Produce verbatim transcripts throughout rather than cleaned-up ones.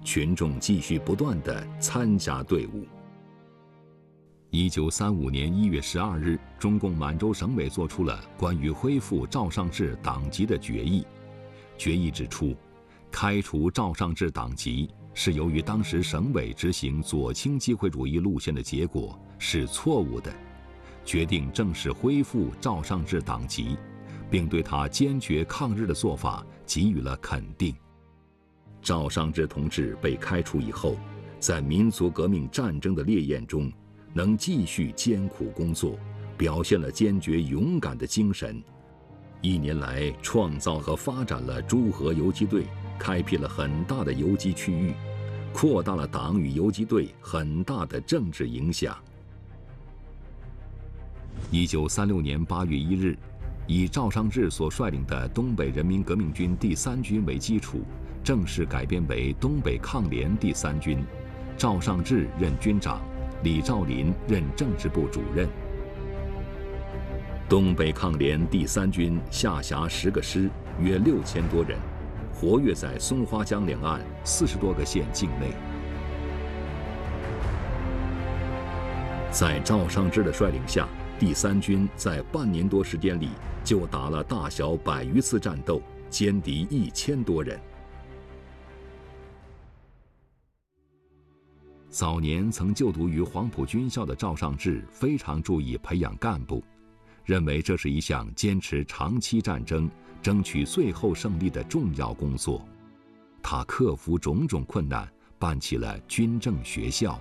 群众继续不断地参加队伍。一九三五年一月十二日，中共满洲省委作出了关于恢复赵尚志党籍的决议。决议指出，开除赵尚志党籍是由于当时省委执行左倾机会主义路线的结果是错误的，决定正式恢复赵尚志党籍，并对他坚决抗日的做法给予了肯定。赵尚志同志被开除以后，在民族革命战争的烈焰中，能继续艰苦工作，表现了坚决勇敢的精神。一年来，创造和发展了诸河游击队，开辟了很大的游击区域，扩大了党与游击队很大的政治影响。一九三六年八月一日，以赵尚志所率领的东北人民革命军第三军为基础，正式改编为东北抗联第三军，赵尚志任军长，李兆林任政治部主任。东北抗联第三军下辖十个师，约六千多人，活跃在松花江两岸四十多个县境内。在赵尚志的率领下，第三军在半年多时间里就打了大小百余次战斗，歼敌一千多人。早年曾就读于黄埔军校的赵尚志非常注意培养干部，认为这是一项坚持长期战争、争取最后胜利的重要工作。他克服种种困难，办起了军政学校。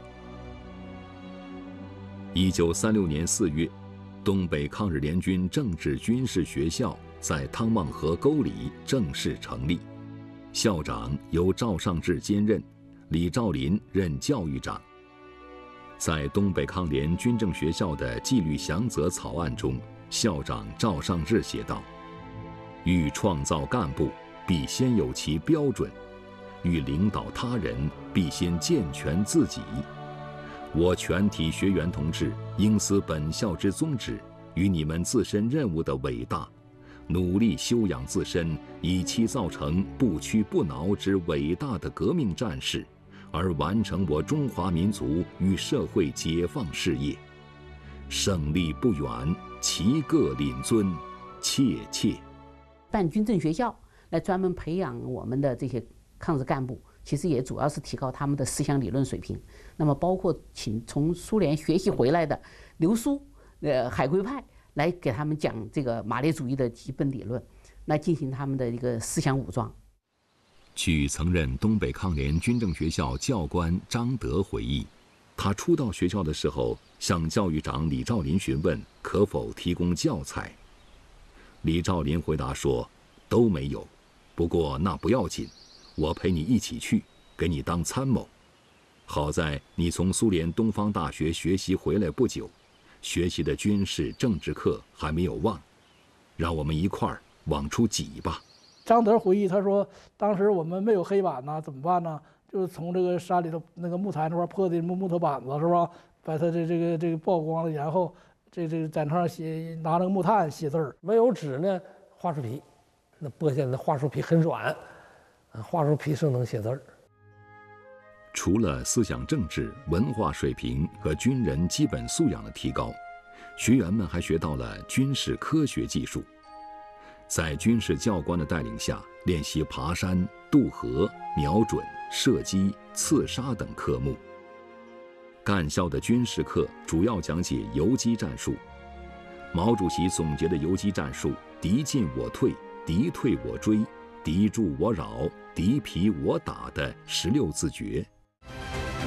一九三六年四月，东北抗日联军政治军事学校在汤旺河沟里正式成立，校长由赵尚志兼任，李兆林任教育长。在东北抗联军政学校的纪律详则草案中，校长赵尚志写道：欲创造干部，必先有其标准；欲领导他人，必先健全自己。我全体学员同志应思本校之宗旨与你们自身任务的伟大，努力修养自身，以期造成不屈不挠之伟大的革命战士，而完成我中华民族与社会解放事业。胜利不远，其各领尊，切切。 办军政学校来专门培养我们的这些抗日干部，其实也主要是提高他们的思想理论水平。那么包括请从苏联学习回来的留苏、呃海归派来给他们讲这个马列主义的基本理论，来进行他们的一个思想武装。 据曾任东北抗联军政学校教官张德回忆，他初到学校的时候，向教育长李兆林询问可否提供教材。李兆林回答说：都没有，不过那不要紧，我陪你一起去，给你当参谋。好在你从苏联东方大学学习回来不久，学习的军事政治课还没有忘，让我们一块儿往出挤吧。 张德回忆，他说当时我们没有黑板呢，怎么办呢？就是从这个山里头那个木材那块破的木木头板子是吧，把它的这个这个曝光了，然后这这个在那上写，拿那个木炭写字儿。 没有纸呢，桦树皮，那剥下来的桦树皮很软，啊，桦树皮是能写字儿。 除了思想政治、文化水平和军人基本素养的提高，学员们还学到了军事科学技术。在军事教官的带领下，练习爬山、渡河、瞄准、射击、刺杀等科目。干校的军事课主要讲解游击战术。毛主席总结的游击战术：敌进我退，敌退我追，敌驻我扰，敌疲我打的十六字诀。